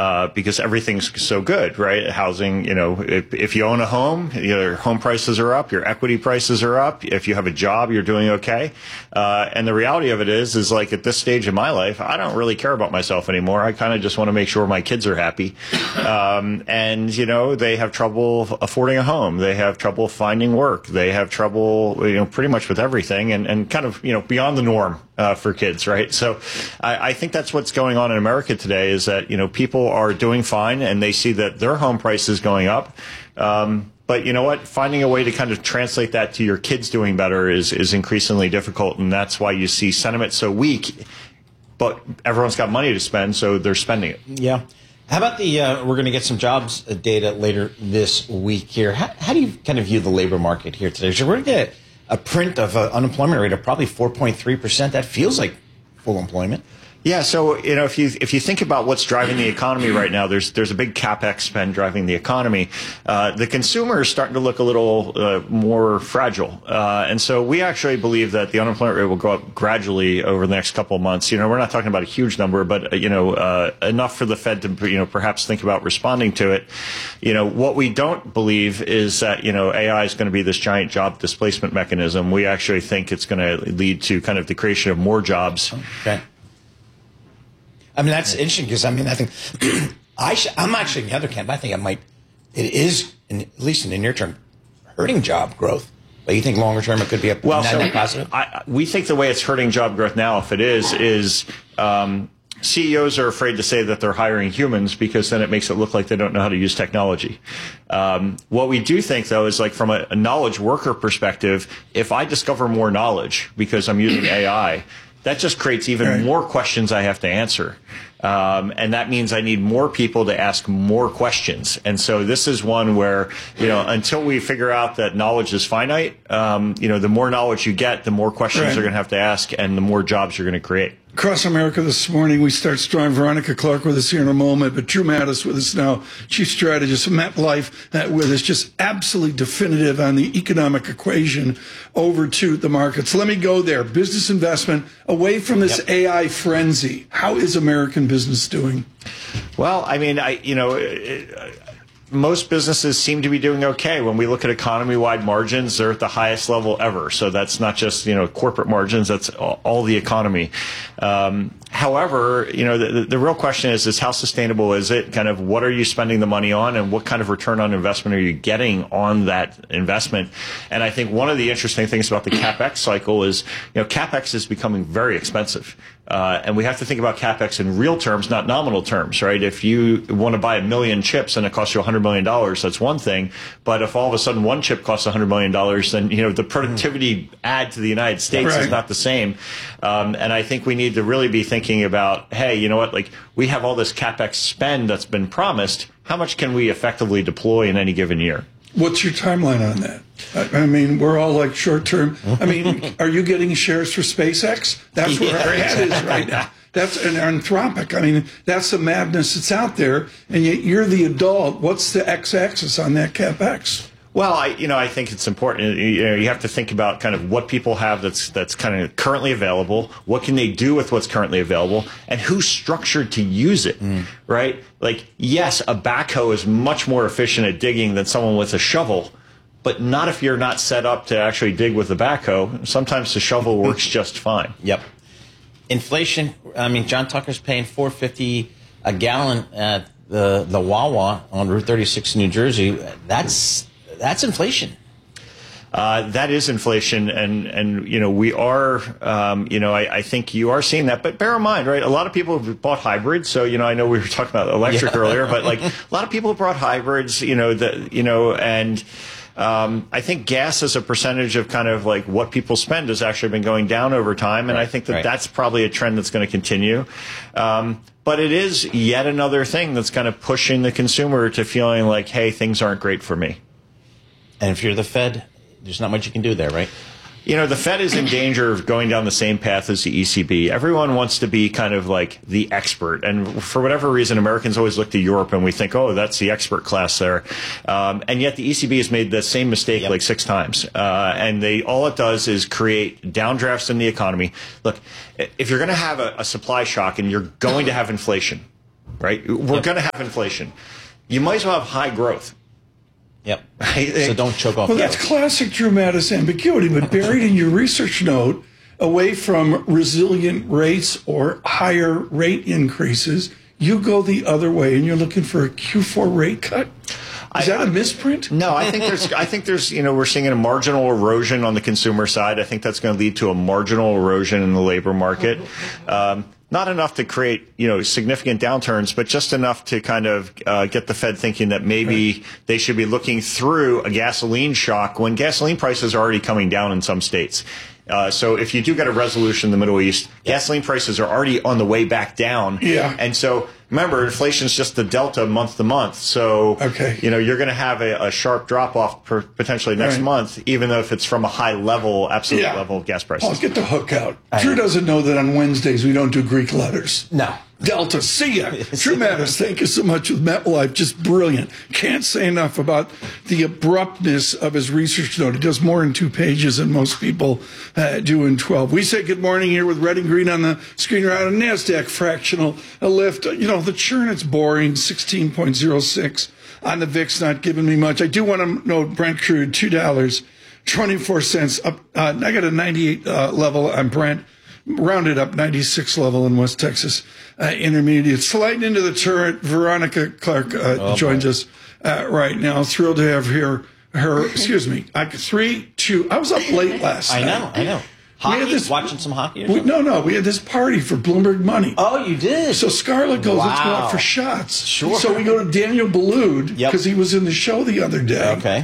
because everything's so good, right? Housing, if you own a home, your home prices are up, your equity prices are up. If you have a job, you're doing okay. And the reality of it is like at this stage in my life, I don't really care about myself anymore. I kind of just want to make sure my kids are happy. And, they have trouble affording a home. They have trouble finding work. They have trouble, pretty much with everything and kind of, beyond the norm for kids, right? So I think that's what's going on in America today is that, people are doing fine and they see that their home price is going up. But you know what? Finding a way to kind of translate that to your kids doing better is increasingly difficult. And that's why you see sentiment so weak. But everyone's got money to spend, so they're spending it. Yeah. How about we're going to get some jobs data later this week here. How do you kind of view the labor market here today? So we're going to get a print of an unemployment rate of probably 4.3%. That feels like full employment. Yeah, so if you think about what's driving the economy right now, there's a big capex spend driving the economy. The consumer is starting to look a little more fragile, and so we actually believe that the unemployment rate will go up gradually over the next couple of months. We're not talking about a huge number, but enough for the Fed to perhaps think about responding to it. What we don't believe is that AI is going to be this giant job displacement mechanism. We actually think it's going to lead to kind of the creation of more jobs. Okay. I mean, that's interesting because, I think I'm actually in the other camp. I think it is, at least in the near term, hurting job growth. But you think longer term it could be a net positive? We think the way it's hurting job growth now, if it is CEOs are afraid to say that they're hiring humans because then it makes it look like they don't know how to use technology. What we do think, though, is like from a knowledge worker perspective, if I discover more knowledge because I'm using AI, that just creates even more questions I have to answer. And that means I need more people to ask more questions. And so this is one where, until we figure out that knowledge is finite, the more knowledge you get, the more questions you're going to have to ask and the more jobs you're going to create. Across America this morning, we start strong. Veronica Clark with us here in a moment, but Drew Mattis with us now, Chief Strategist of MetLife, with us, just absolutely definitive on the economic equation over to the markets. Let me go there. Business investment, away from this AI frenzy. How is American business doing? Well, most businesses seem to be doing okay. When we look at economy-wide margins, they're at the highest level ever. So that's not just, corporate margins, that's all the economy. However, the real question is how sustainable is it? Kind of what are you spending the money on and what kind of return on investment are you getting on that investment? And I think one of the interesting things about the CapEx cycle is, CapEx is becoming very expensive. And we have to think about CapEx in real terms, not nominal terms, right? If you want to buy 1 million chips and it costs you $100 million, that's one thing. But if all of a sudden one chip costs $100 million, then, the productivity add to the United States is not the same. And I think we need to really be thinking about, hey, you know what, we have all this CapEx spend that's been promised. How much can we effectively deploy in any given year? What's your timeline on that? We're all like short term. Are you getting shares for SpaceX? That's where our head is right now. That's an Anthropic. That's the madness that's out there, and yet you're the adult. What's the x-axis on that CapEx? Well, I think it's important. You have to think about kind of what people have that's kind of currently available. What can they do with what's currently available, and who's structured to use it, right? Yes, a backhoe is much more efficient at digging than someone with a shovel, but not if you're not set up to actually dig with the backhoe. Sometimes the shovel works just fine. Yep. Inflation. John Tucker's paying $4.50 a gallon at the Wawa on Route 36 in New Jersey. That's inflation. That is inflation, and we are, I think you are seeing that. But bear in mind, right? A lot of people have bought hybrids. So I know we were talking about electric earlier, but a lot of people have bought hybrids. And I think gas as a percentage of kind of what people spend has actually been going down over time, and I think that's probably a trend that's going to continue. But it is yet another thing that's kind of pushing the consumer to feeling like, hey, things aren't great for me. And if you're the Fed, there's not much you can do there, right? The Fed is in danger of going down the same path as the ECB. Everyone wants to be kind of like the expert. And for whatever reason, Americans always look to Europe and we think, oh, that's the expert class there. And yet the ECB has made the same mistake 6 times. And all it does is create downdrafts in the economy. Look, if you're going to have a supply shock and you're going to have inflation, right? We're going to have inflation. You might as well have high growth. Yep. Right? So don't choke off. Well, that's classic Drew Mattis ambiguity, but buried in your research note, away from resilient rates or higher rate increases, you go the other way and you're looking for a Q4 rate cut. Is that a misprint? No, I think there's, we're seeing a marginal erosion on the consumer side. I think that's going to lead to a marginal erosion in the labor market. Not enough to create, significant downturns, but just enough to kind of get the Fed thinking that maybe they should be looking through a gasoline shock when gasoline prices are already coming down in some states. So if you do get a resolution in the Middle East, gasoline prices are already on the way back down. Yeah. And so remember, inflation is just the delta month to month. So, you're going to have a sharp drop off potentially next month, even though if it's from a high level, absolute level of gas prices. Paul, get the hook out. Drew doesn't know that on Wednesdays we don't do Greek letters. No. Delta, see ya. Drew Mattis, thank you so much with MetLife. Just brilliant. Can't say enough about the abruptness of his research note. He does more in 2 pages than most people do in 12. We say good morning here with red and green on the screen around a NASDAQ fractional, a lift. The churn, it's boring, 16.06 on the VIX, not giving me much. I do want to note Brent crude, $2.24 up. I got a 98 level on Brent. Rounded up 96 level in West Texas Intermediate. Sliding into the turret, Veronica Clark joins us right now. Thrilled to have her. Excuse me. 3-2. I was up late last night. I know. Hockey? Watching some hockey? No. We had this party for Bloomberg Money. Oh, you did? So Scarlett goes, let's go out for shots. Sure. So we go to Daniel Boulud because he was in the show the other day. Okay.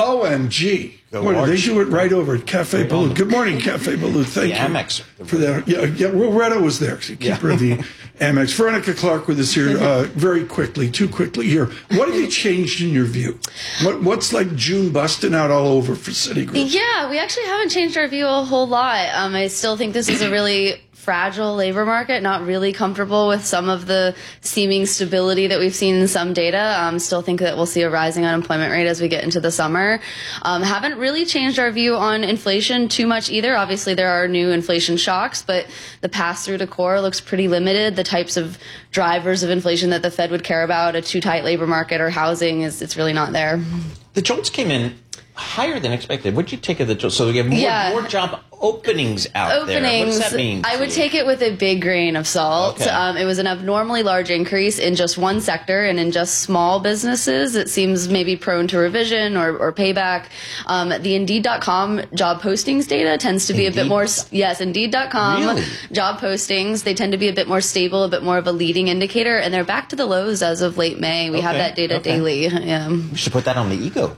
OMG. What, they do it right over at Cafe Boulud. Good morning, Cafe Boulud. Thank you. Amex. For that. Yeah, Loretta was there, keeper of the Amex. Veronica Clark with us here too quickly here. What have you changed in your view? What's like June busting out all over for Citigroup? Yeah, we actually haven't changed our view a whole lot. I still think this is a really fragile labor market, not really comfortable with some of the seeming stability that we've seen in some data. Still think that we'll see a rising unemployment rate as we get into the summer. Haven't really changed our view on inflation too much either. Obviously, there are new inflation shocks, but the pass-through to core looks pretty limited. The types of drivers of inflation that the Fed would care about, a too tight labor market or housing, it's really not there. The jolts came in higher than expected. What did you take of the jolts? So we have more job openings out there. What does that mean? I would take it with a big grain of salt. Okay. It was an abnormally large increase in just one sector and in just small businesses. It seems maybe prone to revision or payback. The Indeed.com job postings data tends to be a bit more. Yes, Indeed.com job postings. They tend to be a bit more stable, a bit more of a leading indicator, and they're back to the lows as of late May. We have that data daily. Yeah. We should put that on the ego.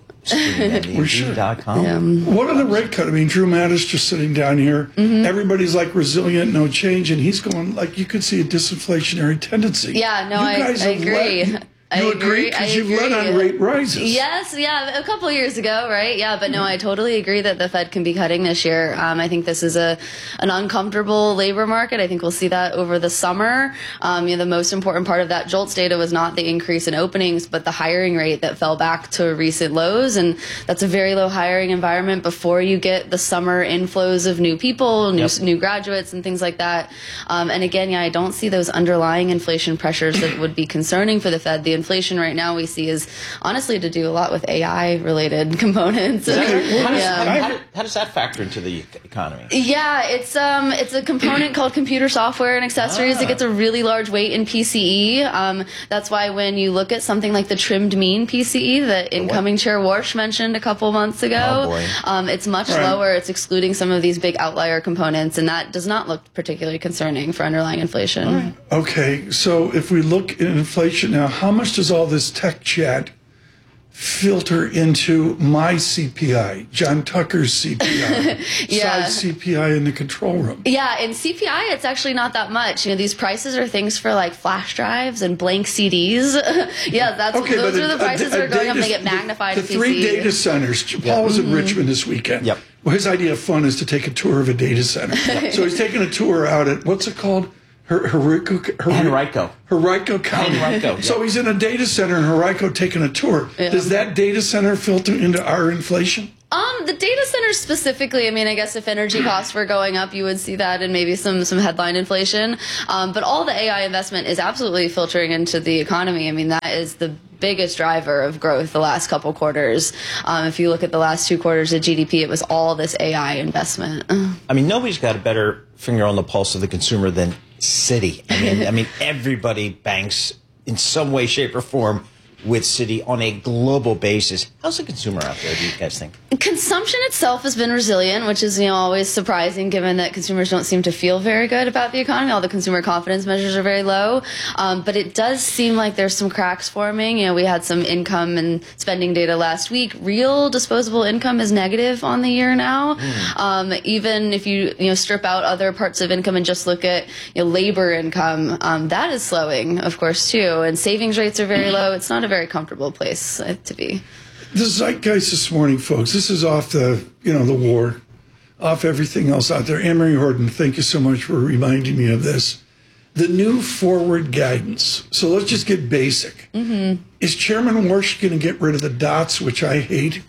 We should. Yeah. What are the rate cut? I mean, Drew Mattis just sitting down here. Everybody's like resilient, no change, and he's going like you could see a disinflationary tendency. Yeah, no, I agree. You agree? Because you've led on rate rises. Yes, a couple of years ago, right? Yeah, but no, I totally agree that the Fed can be cutting this year. I think this is an uncomfortable labor market. I think we'll see that over the summer. The most important part of that JOLTS data was not the increase in openings, but the hiring rate that fell back to recent lows. And that's a very low hiring environment before you get the summer inflows of new people, new graduates and things like that. And again, I don't see those underlying inflation pressures that would be concerning for the Fed. The inflation right now we see is honestly to do a lot with AI related components. How does that factor into the economy? Yeah, it's a component called computer software and accessories. It gets a really large weight in PCE. That's why when you look at something like the trimmed mean PCE that incoming Chair Warsh mentioned a couple months ago, it's much lower. It's excluding some of these big outlier components, and that does not look particularly concerning for underlying inflation. Okay, so if we look at inflation now, how much does all this tech chat filter into my CPI, John Tucker's CPI, size CPI in the control room? Yeah, in CPI, it's actually not that much. These prices are things for like flash drives and blank CDs. Those are the prices that are going up. They get magnified. The 3 data centers. Paul was in Richmond this weekend. Well, his idea of fun is to take a tour of a data center. So he's taking a tour out at, what's it called? Henrico County. Henrico, So he's in a data center in Henrico taking a tour. Yeah. Does that data center filter into our inflation? The data centers specifically, I mean, I guess if energy costs were going up, you would see that and maybe some headline inflation. But all the AI investment is absolutely filtering into the economy. I mean, that is the biggest driver of growth the last couple quarters. If you look at the last 2 quarters of GDP, it was all this AI investment. I mean, nobody's got a better finger on the pulse of the consumer than Citi. I mean, everybody banks in some way, shape, or form with Citi on a global basis. How's the consumer out there, do you guys think? Consumption itself has been resilient, which is always surprising given that consumers don't seem to feel very good about the economy. All the consumer confidence measures are very low. But it does seem like there's some cracks forming. We had some income and spending data last week. Real disposable income is negative on the year now. Even if you strip out other parts of income and just look at labor income, that is slowing, of course, too. And savings rates are very low. It's not a very comfortable place to be. The zeitgeist this morning, folks, this is off the war, off everything else out there. Anne-Marie Horton, thank you so much for reminding me of this. The new forward guidance. So let's just get basic. Is Chairman Warsh going to get rid of the dots, which I hate?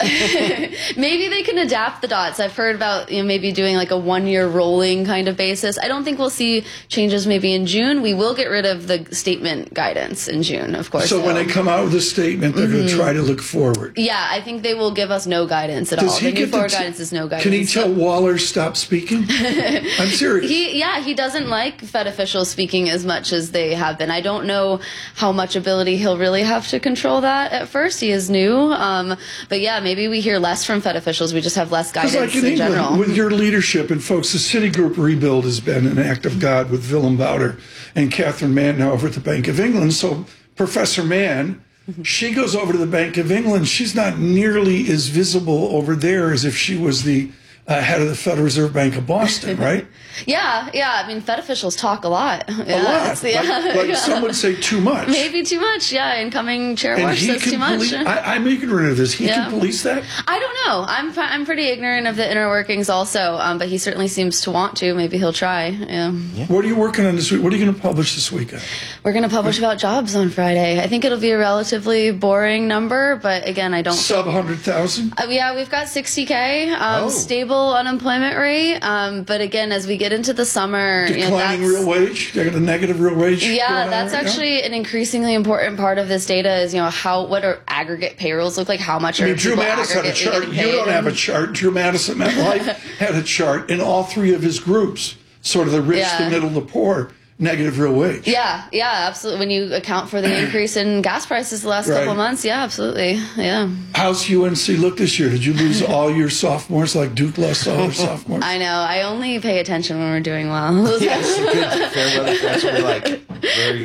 Maybe they can adapt the dots. I've heard about maybe doing like a 1-year rolling kind of basis. I don't think we'll see changes maybe in June. We will get rid of the statement guidance in June, of course. So when they come out with a statement, they're going to try to look forward. Yeah, I think they will give us no guidance at all. The new forward guidance is no guidance. Can he tell Waller stop speaking? I'm serious. He doesn't like Fed officials speaking as much as they have been. I don't know how much ability he'll really have to control that at first. He is new. But yeah, maybe we hear less from Fed officials. We just have less guidance like in in England, general. with your leadership, and folks, the Citigroup rebuild has been an act of God with Willem Bouter and Catherine Mann now over at the Bank of England. So Professor Mann, she goes over to the Bank of England. She's not nearly as visible over there as if she was the head of the Federal Reserve Bank of Boston, right? Yeah. I mean, Fed officials talk a lot. A lot. Like some would say too much. Maybe too much, yeah. Incoming Chair Warsh says too much. I'm ignorant of this. He can police that? I don't know. I'm pretty ignorant of the inner workings also, but he certainly seems to want to. Maybe he'll try. Yeah. What are you working on this week? What are you going to publish this weekend? We're going to publish about jobs on Friday. I think it'll be a relatively boring number, but again, I don't... Sub 100,000? Yeah, we've got 60K, stable unemployment rate, but again, as we get into the summer... Declining real wage? You got a negative real wage? Yeah, that's actually an increasingly important part of this data is, what are aggregate payrolls look like? How much are Drew Mattis had a chart. You don't have a chart. Drew Mattis at MetLife had a chart in all 3 of his groups, sort of the rich, the middle, the poor. Negative real wage. Yeah, absolutely. When you account for the increase in gas prices the last couple of months, yeah, absolutely. Yeah. How's UNC look this year? Did you lose all your sophomores like Duke lost all their sophomores? I know. I only pay attention when we're doing well. Yes, good. Fair weather. That's what we like. Very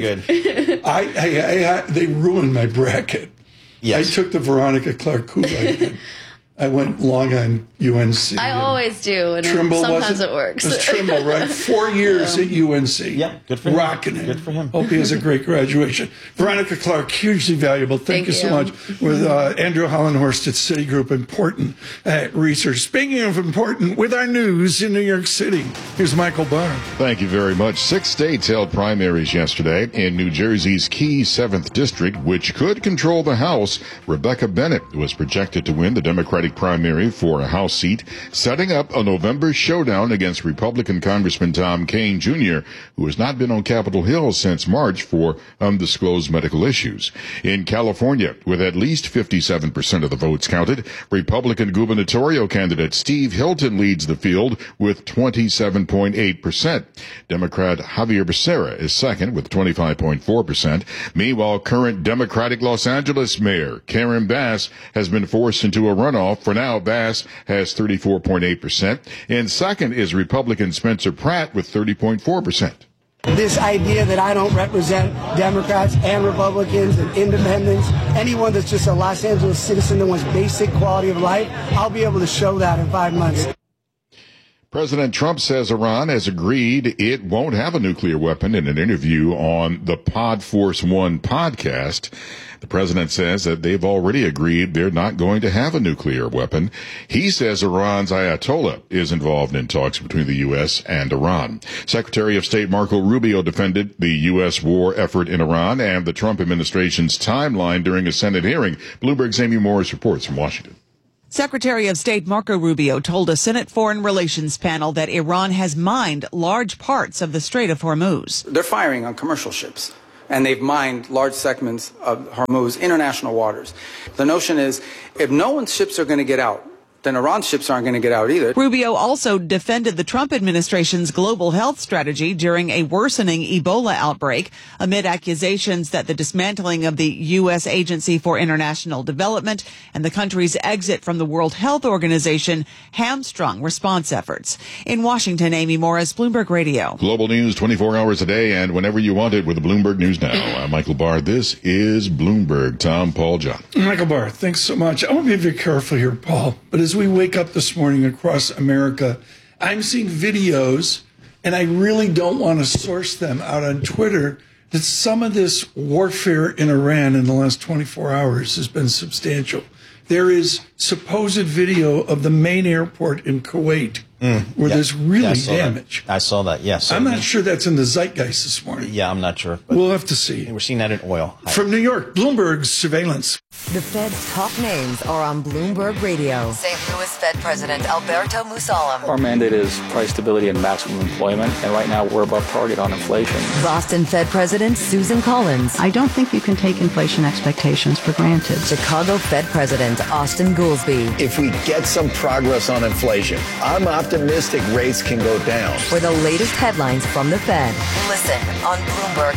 good. They ruined my bracket. Yes. I took the Veronica Clark Kool-Aid. I went long on UNC. I always do, and Trimble sometimes it works. It was Trimble, right? 4 years at UNC. Yeah, good for him. Rocking it. Good for him. Hope he has a great graduation. Veronica Clark, hugely valuable. Thank you so much. With Andrew Hollenhorst at Citigroup, important research. Speaking of important, with our news in New York City, here's Michael Barr. Thank you very much. 6 states held primaries yesterday. In New Jersey's key 7th district, which could control the House, Rebecca Bennett was projected to win the Democratic primary for a House seat, setting up a November showdown against Republican Congressman Tom Kean Jr., who has not been on Capitol Hill since March for undisclosed medical issues. In California, with at least 57% of the votes counted, Republican gubernatorial candidate Steve Hilton leads the field with 27.8%. Democrat Javier Becerra is second with 25.4%. Meanwhile, current Democratic Los Angeles Mayor Karen Bass has been forced into a runoff. For now, Bass has 34.8%. And second is Republican Spencer Pratt with 30.4%. This idea that I don't represent Democrats and Republicans and independents, anyone that's just a Los Angeles citizen that wants basic quality of life, I'll be able to show that in 5 months. President Trump says Iran has agreed it won't have a nuclear weapon in an interview on the Pod Force One podcast. The president says that they've already agreed they're not going to have a nuclear weapon. He says Iran's Ayatollah is involved in talks between the U.S. and Iran. Secretary of State Marco Rubio defended the U.S. war effort in Iran and the Trump administration's timeline during a Senate hearing. Bloomberg's Amy Morris reports from Washington. Secretary of State Marco Rubio told a Senate Foreign Relations panel that Iran has mined large parts of the Strait of Hormuz. They're firing on commercial ships, and they've mined large segments of Hormuz, international waters. The notion is, if no one's ships are going to get out, then Iran's ships aren't going to get out either. Rubio also defended the Trump administration's global health strategy during a worsening Ebola outbreak amid accusations that the dismantling of the U.S. Agency for International Development and the country's exit from the World Health Organization hamstrung response efforts. In Washington, Amy Morris, Bloomberg Radio. Global news 24 hours a day and whenever you want it with the Bloomberg News Now. I'm Michael Barr. This is Bloomberg. Tom, Paul, John. Michael Barr, thanks so much. I want to be very careful here, Paul, but as we wake up this morning across America, I'm seeing videos, and I really don't want to source them out on Twitter, that some of this warfare in Iran in the last 24 hours has been substantial. There is supposed video of the main airport in Kuwait where there's really damage. I saw that, yes. I'm not sure that's in the zeitgeist this morning. Yeah, I'm not sure. But we'll have to see. we're seeing that in oil. From New York, Bloomberg's surveillance. The Fed's top names are on Bloomberg Radio. St. Louis Fed President Alberto Musalem. Our mandate is price stability and maximum employment, and right now we're above target on inflation. Boston Fed President Susan Collins. I don't think you can take inflation expectations for granted. Chicago Fed President Austin Goolsbee. If we get some progress on inflation, I'm optimistic rates can go down. For the latest headlines from the Fed, listen on Bloomberg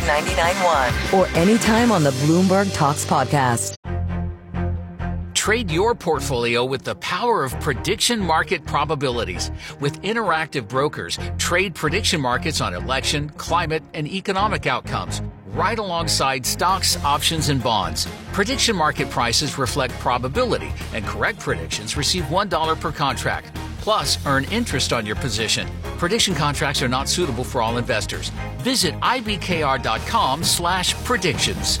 99.1 or anytime on the Bloomberg Talks podcast. Trade your portfolio with the power of prediction market probabilities. With Interactive Brokers, trade prediction markets on election, climate, and economic outcomes, right alongside stocks, options, and bonds. Prediction market prices reflect probability, and correct predictions receive $1 per contract. Plus, earn interest on your position. Prediction contracts are not suitable for all investors. Visit ibkr.com/predictions.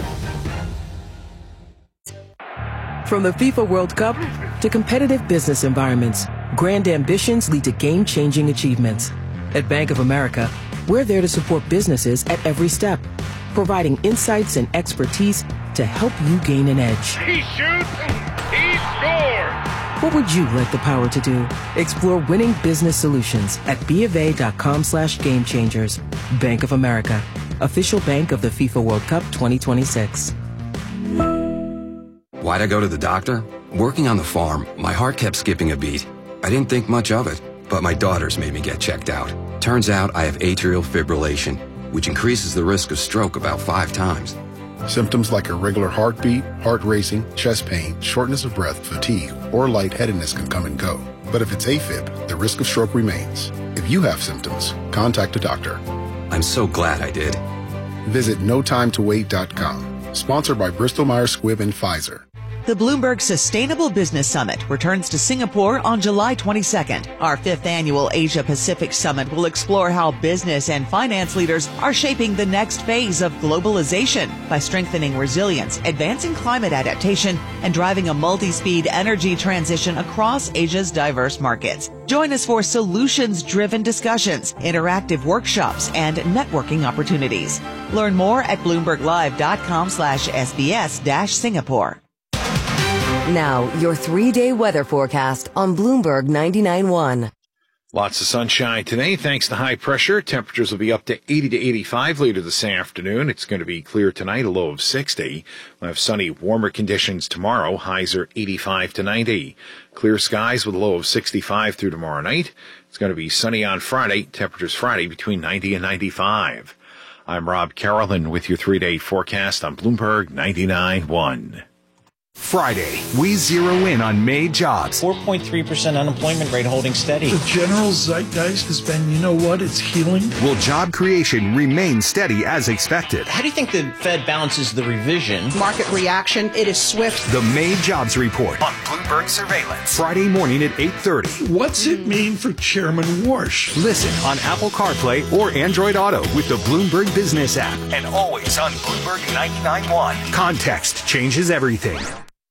From the FIFA World Cup to competitive business environments, grand ambitions lead to game-changing achievements. At Bank of America, we're there to support businesses at every step, providing insights and expertise to help you gain an edge. He shoots, he scores! What would you like the power to do? Explore winning business solutions at BofA.com/gamechangers. Bank of America, official bank of the FIFA World Cup 2026. Why'd I go to the doctor? Working on the farm, my heart kept skipping a beat. I didn't think much of it, but my daughters made me get checked out. Turns out I have atrial fibrillation, which increases the risk of stroke about 5 times. Symptoms like irregular heartbeat, heart racing, chest pain, shortness of breath, fatigue, or lightheadedness can come and go. But if it's AFib, the risk of stroke remains. If you have symptoms, contact a doctor. I'm so glad I did. Visit notimetowait.com. Sponsored by Bristol Myers Squibb and Pfizer. The Bloomberg Sustainable Business Summit returns to Singapore on July 22nd. Our 5th annual Asia Pacific Summit will explore how business and finance leaders are shaping the next phase of globalization by strengthening resilience, advancing climate adaptation, and driving a multi-speed energy transition across Asia's diverse markets. Join us for solutions-driven discussions, interactive workshops, and networking opportunities. Learn more at BloombergLive.com/SBS-Singapore. Now, your 3-day weather forecast on Bloomberg 99.1. Lots of sunshine today thanks to high pressure. Temperatures will be up to 80 to 85 later this afternoon. It's going to be clear tonight, a low of 60. We'll have sunny, warmer conditions tomorrow. Highs are 85 to 90. Clear skies with a low of 65 through tomorrow night. It's going to be sunny on Friday. Temperatures Friday between 90 and 95. I'm Rob Carolyn with your 3-day forecast on Bloomberg 99.1. Friday, we zero in on May jobs. 4.3% unemployment rate holding steady. The general zeitgeist has been, you know what, it's healing. Will job creation remain steady as expected? How do you think the Fed balances the revision? Market reaction, it is swift. The May jobs report on Bloomberg Surveillance. Friday morning at 8:30. What's it mean for Chairman Warsh? Listen on Apple CarPlay or Android Auto with the Bloomberg Business app. And always on Bloomberg 99.1. Context changes everything.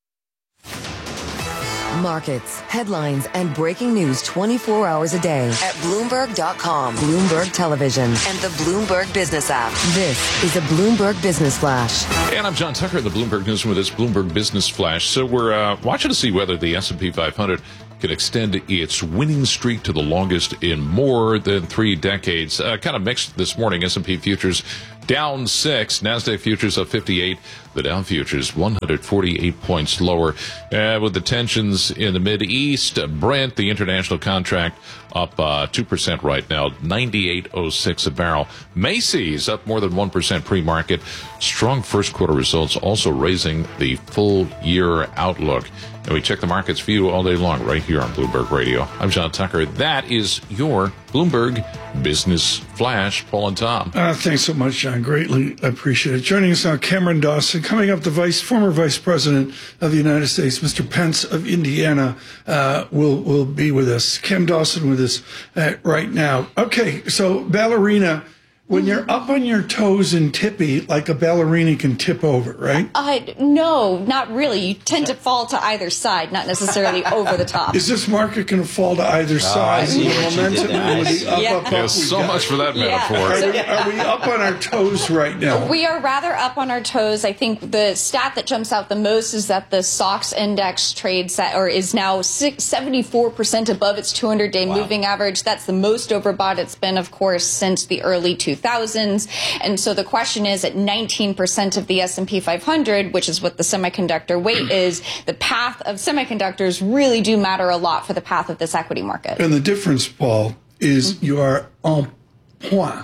Markets, headlines, and breaking news 24 hours a day at Bloomberg.com, Bloomberg Television, and the Bloomberg Business app. This is a Bloomberg Business Flash. And I'm John Tucker, the Bloomberg Newsroom, with this Bloomberg Business Flash. So we're watching to see whether the S&P 500 can extend its winning streak to the longest in more than 3 decades. Kind of mixed this morning. S&P futures down 6, NASDAQ futures up 58, the Dow futures 148 points lower. With the tensions in the Mideast, Brent, the international contract, up 2% right now, 98.06 a barrel. Macy's up more than 1% pre-market. Strong first quarter results also raising the full year outlook. And we check the markets for you all day long right here on Bloomberg Radio. I'm John Tucker. That is your Bloomberg Business Flash. Paul and Tom. Thanks so much, John. Greatly appreciate it. Joining us now, Cameron Dawson. Coming up, the former Vice President of the United States, Mr. Pence of Indiana, will be with us. Cam Dawson with us right now. Okay, so ballerina. When you're up on your toes and tippy, like a ballerina can tip over, right? No, not really. You tend to fall to either side, not necessarily over the top. Is this market going to fall to either side? So much for that metaphor. Are we up on our toes right now? We are rather up on our toes. I think the stat that jumps out the most is that the SOX index is now 74% above its 200-day moving average. That's the most overbought it's been, of course, since the early 2000s. And so the question is, at 19% of the S&P 500, which is what the semiconductor weight is, the path of semiconductors really do matter a lot for the path of this equity market. And the difference, Paul, is you are en point.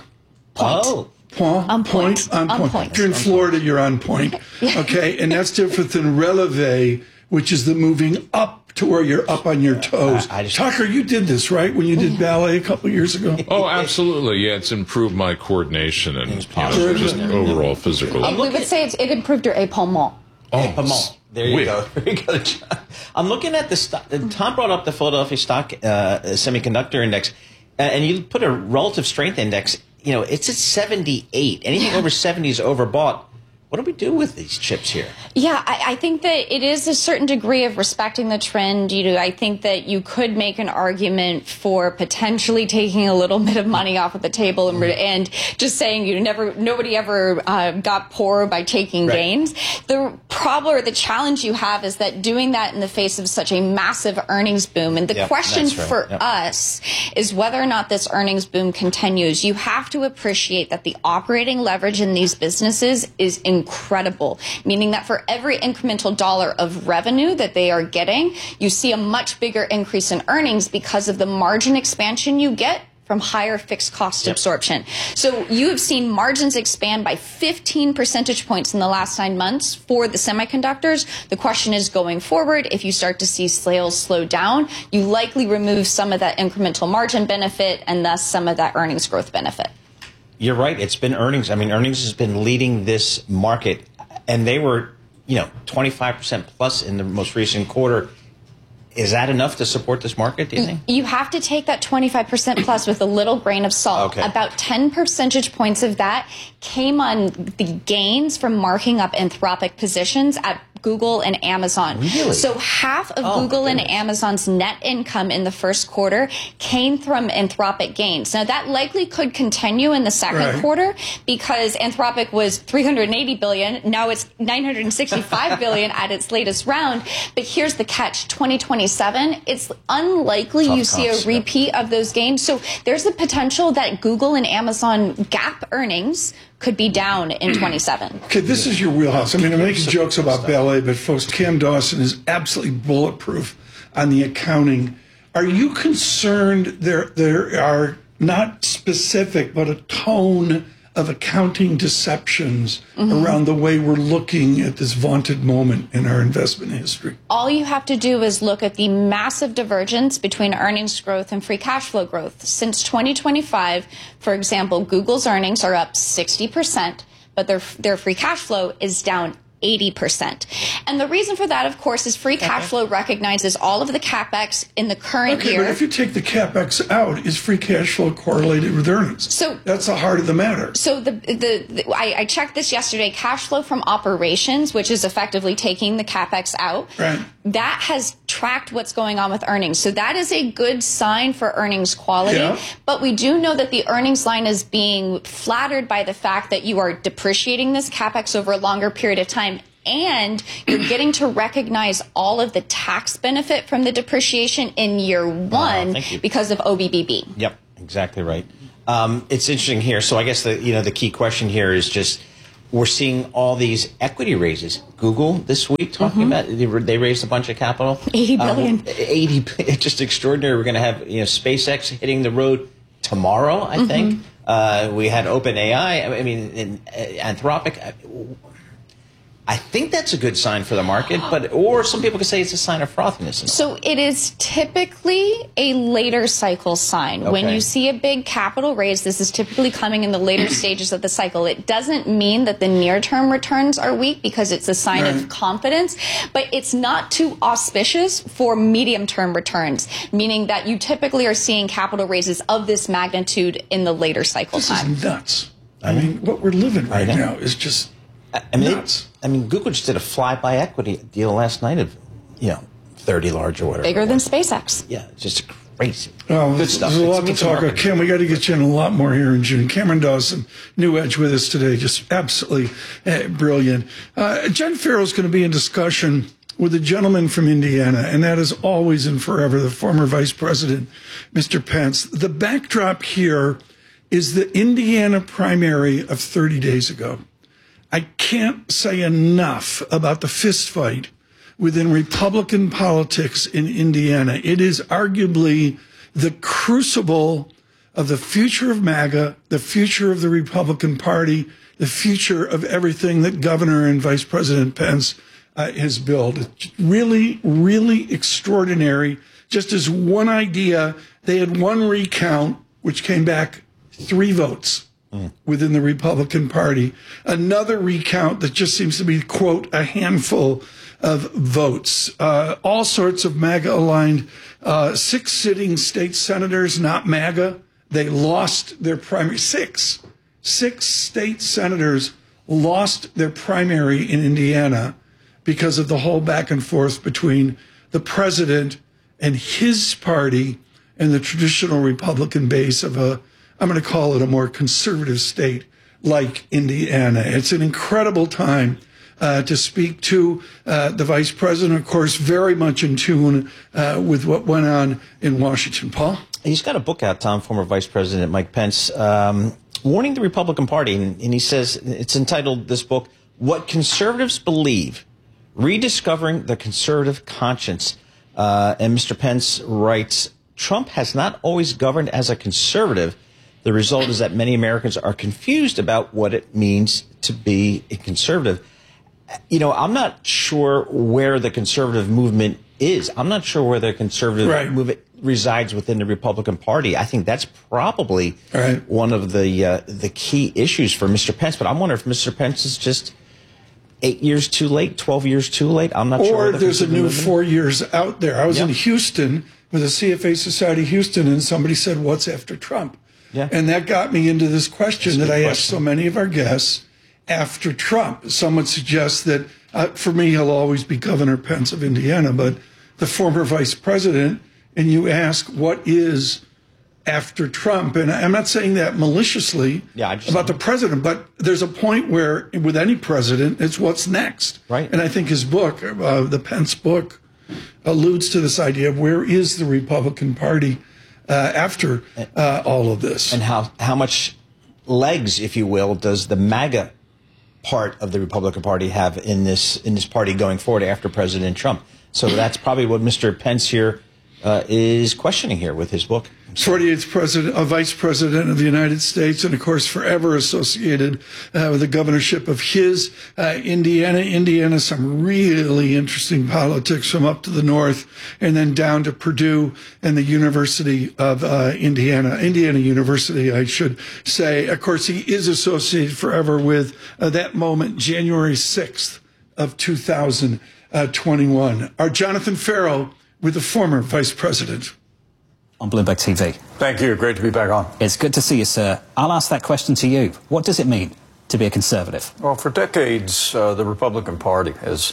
On point. If you're in Florida, you're on point. Okay, and that's different than releve, which is the moving up to where you're up on your toes. Tucker, you did this, right, when you did ballet a couple of years ago? Oh, absolutely. Yeah, it's improved my coordination and just overall physical. We would say it improved your épaulement. Épaulement. There you go. There you go, John. I'm looking at the stock. Tom brought up the Philadelphia stock semiconductor index, and you put a relative strength index. You know, it's at 78. Anything over 70 is overbought. What do we do with these chips here? Yeah, I think that it is a certain degree of respecting the trend. I think that you could make an argument for potentially taking a little bit of money off of the table and just saying nobody ever got poor by taking gains. The problem or the challenge you have is that doing that in the face of such a massive earnings boom. And the question for us is whether or not this earnings boom continues. You have to appreciate that the operating leverage in these businesses is incredible, meaning that for every incremental dollar of revenue that they are getting, you see a much bigger increase in earnings because of the margin expansion you get from higher fixed cost absorption. So you have seen margins expand by 15 percentage points in the last 9 months for the semiconductors. The question is, going forward, if you start to see sales slow down, you likely remove some of that incremental margin benefit and thus some of that earnings growth benefit. You're right. It's been earnings. I mean, earnings has been leading this market, and they were, 25% plus in the most recent quarter. Is that enough to support this market, do you think? You have to take that 25% plus with a little grain of salt. Okay. About 10 percentage points of that came on the gains from marking up Anthropic positions at Google and Amazon. Really? So half of Google and Amazon's net income in the first quarter came from Anthropic gains. Now, that likely could continue in the second quarter because Anthropic was $380 billion. Now it's $965 billion at its latest round. But here's the catch. 2027, it's unlikely you see a repeat of those gains. So there's the potential that Google and Amazon GAAP earnings could be down in 27. Okay, this is your wheelhouse. I mean, I'm making jokes about ballet, but folks, Cam Dawson is absolutely bulletproof on the accounting. Are you concerned there are not specific, but a tone of accounting deceptions around the way we're looking at this vaunted moment in our investment history. All you have to do is look at the massive divergence between earnings growth and free cash flow growth. Since 2025, for example, Google's earnings are up 60%, but their free cash flow is down 80%. And the reason for that, of course, is free cash flow recognizes all of the CapEx in the current year. But if you take the CapEx out, is free cash flow correlated with earnings? So that's the heart of the matter. So I checked this yesterday. Cash flow from operations, which is effectively taking the CapEx out, right, that has tracked what's going on with earnings. So that is a good sign for earnings quality. Yeah. But we do know that the earnings line is being flattered by the fact that you are depreciating this CapEx over a longer period of time. And you're getting to recognize all of the tax benefit from the depreciation in year one because of OBBB. Yep, exactly right. It's interesting here. So I guess the key question here is just we're seeing all these equity raises. Google this week talking about they raised a bunch of capital, $80 billion. It's just extraordinary. We're going to have SpaceX hitting the road tomorrow. I think we had OpenAI. I mean, Anthropic. I think that's a good sign for the market, or some people could say it's a sign of frothiness. So it is typically a later cycle sign. Okay. When you see a big capital raise, this is typically coming in the later stages of the cycle. It doesn't mean that the near-term returns are weak because it's a sign of confidence, but it's not too auspicious for medium-term returns, meaning that you typically are seeing capital raises of this magnitude in the later cycle time. This is nuts. I mean, what we're living right now is just nuts. Google just did a fly-by equity deal last night of, 30 large or whatever. Bigger than SpaceX. Yeah, it's just crazy. Good stuff. There's a lot to talk about. Cam, we got to get you in a lot more here in June. Cameron Dawson, New Edge with us today. Just absolutely brilliant. Jen Farrell's going to be in discussion with a gentleman from Indiana, and that is always and forever the former Vice President, Mr. Pence. The backdrop here is the Indiana primary of 30 days ago. I can't say enough about the fistfight within Republican politics in Indiana. It is arguably the crucible of the future of MAGA, the future of the Republican Party, the future of everything that Governor and Vice President Pence has built. It's really, really extraordinary. Just as one idea, they had one recount, which came back 3 votes within the Republican Party. Another recount that just seems to be, quote, a handful of votes. All sorts of MAGA-aligned 6 sitting state senators, not MAGA. They lost their primary. 6 state senators lost their primary in Indiana because of the whole back and forth between the president and his party and the traditional Republican base of I'm going to call it a more conservative state like Indiana. It's an incredible time to speak to the vice president, of course, very much in tune with what went on in Washington. Paul? He's got a book out, Tom, former Vice President Mike Pence, warning the Republican Party. And he says it's entitled, this book, What Conservatives Believe, Rediscovering the Conservative Conscience. And Mr. Pence writes, Trump has not always governed as a conservative. The result is that many Americans are confused about what it means to be a conservative. I'm not sure where the conservative movement is. I'm not sure where the conservative movement resides within the Republican Party. I think that's probably one of the key issues for Mr. Pence. But I'm wondering if Mr. Pence is just 8 years too late, 12 years too late. I'm not sure. Or there's a new 4 years out there. I was in Houston with the CFA Society Houston, and somebody said, what's after Trump? Yeah. And that got me into this question that I asked so many of our guests after Trump. Some would suggest that, for me, he'll always be Governor Pence of Indiana, but the former vice president, and you ask, what is after Trump? And I'm not saying that maliciously about the president, but there's a point where, with any president, it's what's next. Right. And I think his book, the Pence book, alludes to this idea of where is the Republican Party after all of this. And how much legs, if you will, does the MAGA part of the Republican Party have in this party going forward after President Trump? So that's probably what Mr. Pence here is questioning here with his book. 48th vice president of the United States, and of course forever associated with the governorship of his Indiana. Indiana, some really interesting politics from up to the north and then down to Purdue and the University of Indiana University, I should say. Of course, he is associated forever with that moment, January 6th of 2021. Our Jonathan Ferro with the former vice president. On Bloomberg TV. Thank you. Great to be back on. It's good to see you, sir. I'll ask that question to you. What does it mean to be a conservative? Well, for decades, the Republican Party has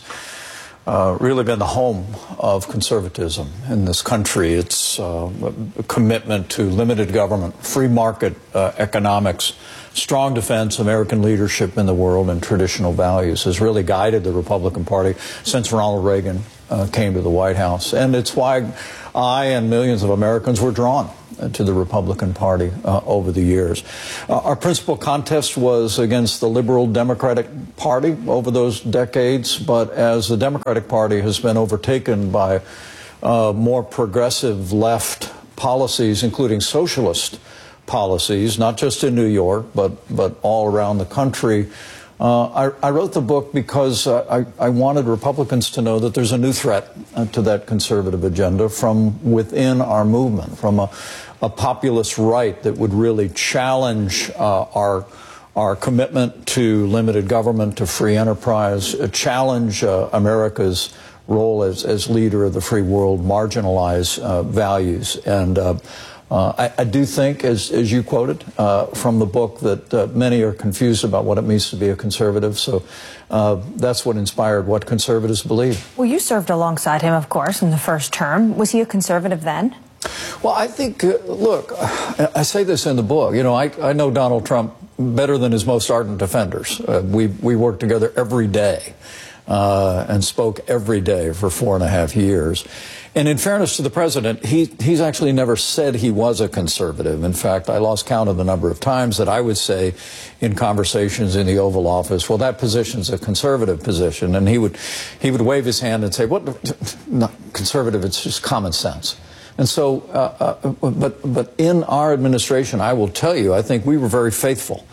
really been the home of conservatism in this country. It's a commitment to limited government, free market economics, strong defense, American leadership in the world, and traditional values has really guided the Republican Party since Ronald Reagan came to the White House. And it's why I and millions of Americans were drawn to the Republican Party over the years. Our principal contest was against the liberal Democratic Party over those decades, but as the Democratic Party has been overtaken by more progressive left policies, including socialist policies, not just in New York, but all around the country, I wrote the book because I wanted Republicans to know that there's a new threat to that conservative agenda from within our movement, from a populist right that would really challenge our commitment to limited government, to free enterprise, challenge America's role as leader of the free world, marginalize values. And I do think, as you quoted from the book, that many are confused about what it means to be a conservative. So that's what inspired What Conservatives Believe. Well, you served alongside him, of course, in the first term. Was he a conservative then? Well, I think, look, I say this in the book. You know, I know Donald Trump better than his most ardent defenders. We worked together every day and spoke every day for 4.5 years. And in fairness to the president, he's actually never said he was a conservative. In fact, I lost count of the number of times that I would say in conversations in the Oval Office, well, that position's a conservative position. And he would wave his hand and say, what? Not conservative, it's just common sense. And so, but in our administration, I will tell you, I think we were very faithful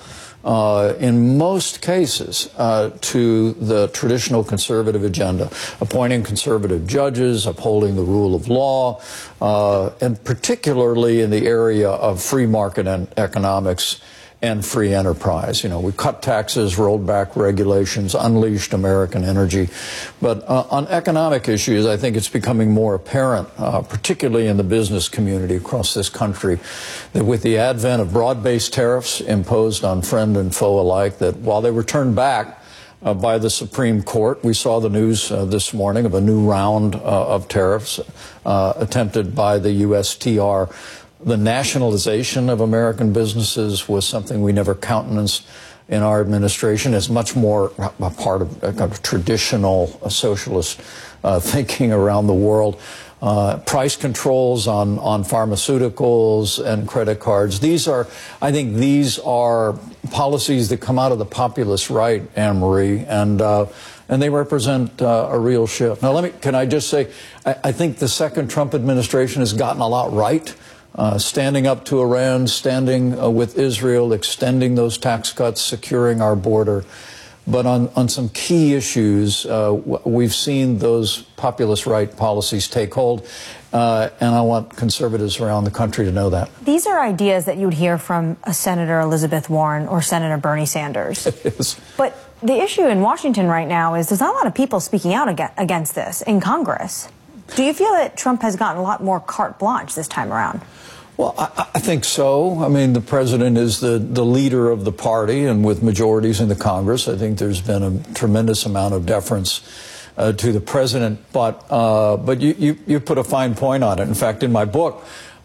in most cases to the traditional conservative agenda, appointing conservative judges, upholding the rule of law, and particularly in the area of free market and economics and free enterprise. You know, we cut taxes, rolled back regulations, unleashed American energy. But on economic issues, I think it's becoming more apparent, particularly in the business community across this country, that with the advent of broad-based tariffs imposed on friend and foe alike, that while they were turned back by the Supreme Court, we saw the news this morning of a new round of tariffs attempted by the USTR. The nationalization of American businesses was something we never countenanced in our administration. It's much more a part of kind of traditional socialist thinking around the world. Price controls on pharmaceuticals and credit cards. I think these are policies that come out of the populist right, Anne-Marie, and they represent a real shift. Now, can I just say, I think the second Trump administration has gotten a lot right. Standing up to Iran, standing with Israel, extending those tax cuts, securing our border. But on some key issues, we've seen those populist right policies take hold, and I want conservatives around the country to know that. These are ideas that you'd hear from a Senator Elizabeth Warren or Senator Bernie Sanders. It is. But the issue in Washington right now is there's not a lot of people speaking out against this in Congress. Do you feel that Trump has gotten a lot more carte blanche this time around? Well, I think so. I mean, the president is the leader of the party, and with majorities in the Congress, I think there's been a tremendous amount of deference to the president. But you put a fine point on it. In fact, in my book,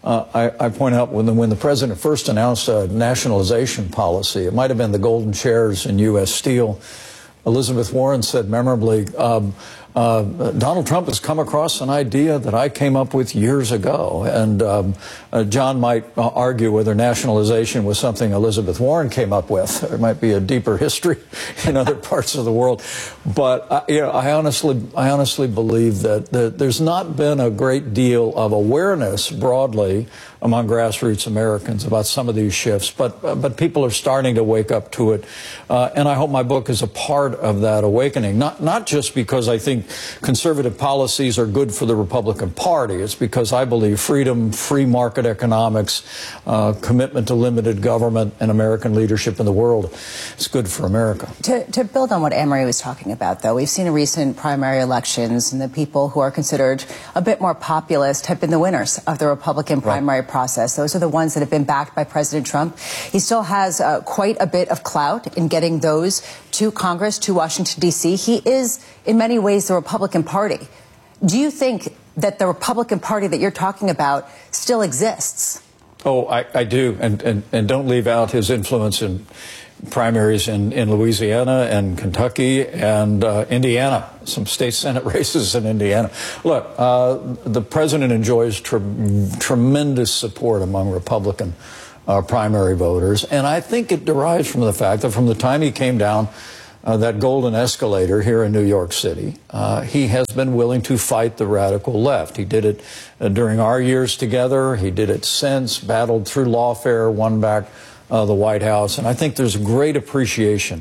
I point out when the president first announced a nationalization policy, it might have been the golden chairs in U.S. Steel. Elizabeth Warren said memorably, Donald Trump has come across an idea that I came up with years ago. And John might argue whether nationalization was something Elizabeth Warren came up with. There might be a deeper history in other parts of the world. But I honestly believe that there's not been a great deal of awareness broadly among grassroots Americans about some of these shifts, but people are starting to wake up to it, and I hope my book is a part of that awakening. Not just because I think conservative policies are good for the Republican Party. It's because I believe freedom, free market economics, commitment to limited government, and American leadership in the world is good for America. To build on what Anne-Marie was talking about, though, we've seen in recent primary elections, and the people who are considered a bit more populist have been the winners of the Republican primary process. Those are the ones that have been backed by President Trump. He still has quite a bit of clout in getting those to Congress, to Washington, D.C. He is, in many ways, the Republican Party. Do you think that the Republican Party that you're talking about still exists? Oh, I do, and don't leave out his influence in primaries in Louisiana and Kentucky and Indiana, some state Senate races in Indiana. Look, the president enjoys tremendous support among Republican primary voters, and I think it derives from the fact that from the time he came down that golden escalator here in New York City, he has been willing to fight the radical left. He did it during our years together. He did it since, battled through lawfare, won back the White House. And I think there's great appreciation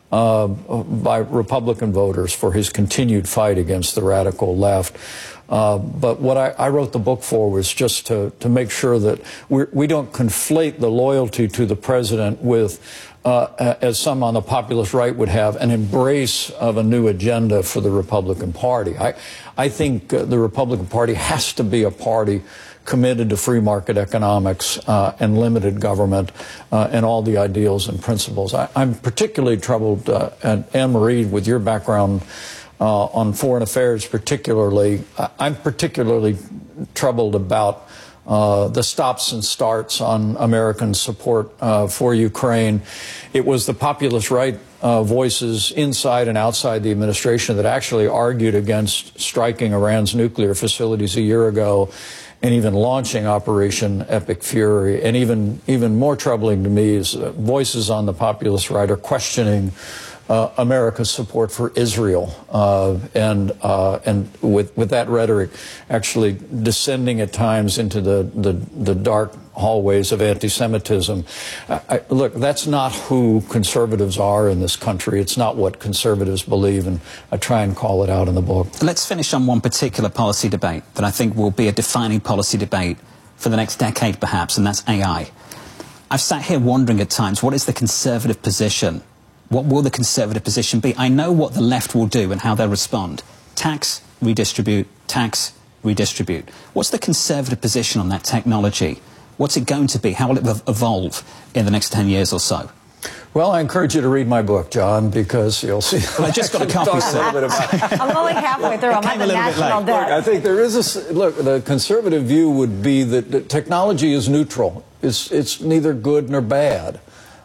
by Republican voters for his continued fight against the radical left. But what I wrote the book for was just to make sure that we don't conflate the loyalty to the president with, as some on the populist right would have, an embrace of a new agenda for the Republican Party. I think the Republican Party has to be a party committed to free market economics and limited government and all the ideals and principles. I'm particularly troubled, and Anne-Marie, with your background on foreign affairs particularly, I'm particularly troubled about the stops and starts on American support for Ukraine. It was the populist right voices inside and outside the administration that actually argued against striking Iran's nuclear facilities a year ago and even launching Operation Epic Fury. And even more troubling to me is voices on the populist right are questioning America's support for Israel, and with that rhetoric actually descending at times into the dark hallways of anti-Semitism. Look, that's not who conservatives are in this country. It's not what conservatives believe, and I try and call it out in the book. Let's finish on one particular policy debate that I think will be a defining policy debate for the next decade, perhaps, and that's AI. I've sat here wondering at times, what is the conservative position? What will the conservative position be? I know what the left will do and how they'll respond. Tax, redistribute, tax, redistribute. What's the conservative position on that technology? What's it going to be? How will it evolve in the next 10 years or so? Well, I encourage you to read my book, John, because you'll see. Well, I just got a copy, sir. I'm only halfway through. I'm at the national debt. Look, I think there is look, the conservative view would be that technology is neutral. It's neither good nor bad.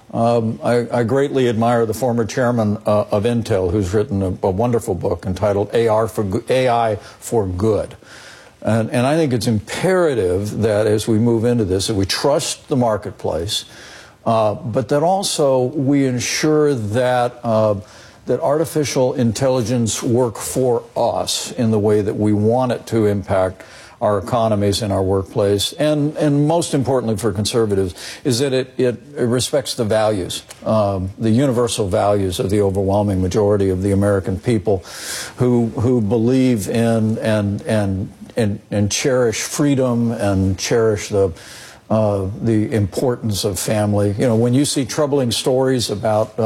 I greatly admire the former chairman of Intel, who's written a wonderful book entitled AI for Good. And I think it's imperative that as we move into this, that we trust the marketplace, but that also we ensure that that artificial intelligence work for us in the way that we want it to impact our economies and our workplace, and most importantly for conservatives, is that it respects the values, the universal values of the overwhelming majority of the American people who believe in and cherish freedom and cherish the importance of family. You know, when you see troubling stories about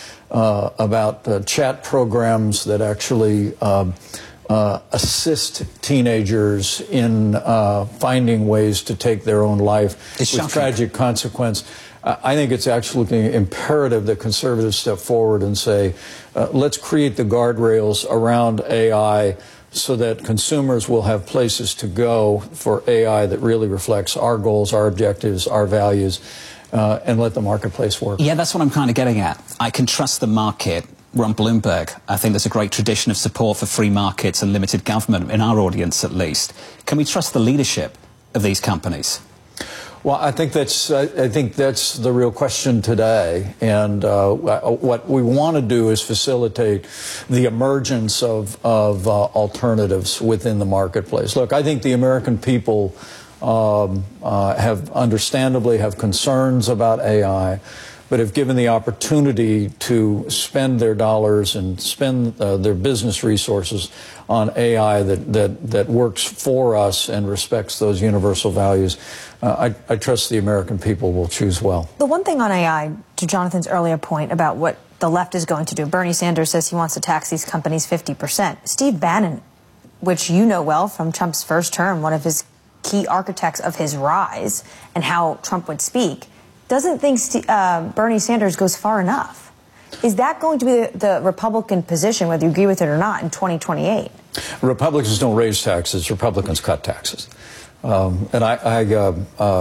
chat programs that actually assist teenagers in finding ways to take their own life with tragic consequence, I think it's actually imperative that conservatives step forward and say, let's create the guardrails around AI so that consumers will have places to go for AI that really reflects our goals, our objectives, our values, and let the marketplace work. Yeah, that's what I'm kind of getting at. I can trust the market we're on Bloomberg. I think there's a great tradition of support for free markets and limited government, in our audience at least. Can we trust the leadership of these companies? Well, I think that's the real question today, and what we want to do is facilitate the emergence of alternatives within the marketplace. Look, I think the American people understandably have concerns about AI, but if given the opportunity to spend their dollars and spend their business resources on AI that works for us and respects those universal values, I trust the American people will choose well. The one thing on AI, to Jonathan's earlier point about what the left is going to do, Bernie Sanders says he wants to tax these companies 50%. Steve Bannon, which you know well from Trump's first term, one of his key architects of his rise and how Trump would speak, doesn't think Bernie Sanders goes far enough. Is that going to be the Republican position, whether you agree with it or not, in 2028? Republicans don't raise taxes. Republicans cut taxes. And I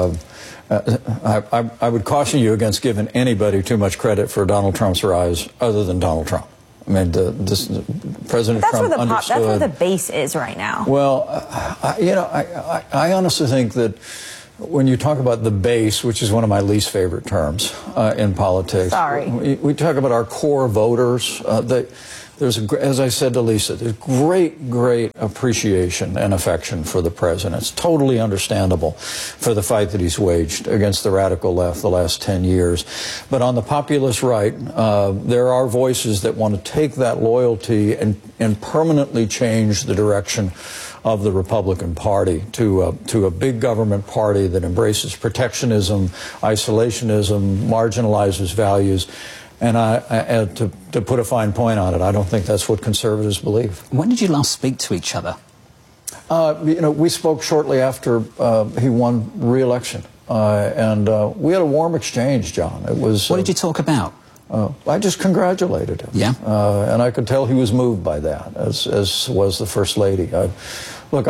would caution you against giving anybody too much credit for Donald Trump's rise other than Donald Trump. I mean, President Trump understood. That's where the base is right now. Well, I honestly think that when you talk about the base, which is one of my least favorite terms in politics, we talk about our core voters. As I said to Lisa, there's great appreciation and affection for the president. It's totally understandable for the fight that he's waged against the radical left the last 10 years. But on the populist right, there are voices that want to take that loyalty and permanently change the direction of the Republican Party to a big government party that embraces protectionism, isolationism, marginalizes values. And to put a fine point on it, I don't think that's what conservatives believe. When did you last speak to each other? We spoke shortly after he won re-election, and we had a warm exchange, John. It was. What did you talk about? I just congratulated him. Yeah. And I could tell he was moved by that, as was the First Lady. Look,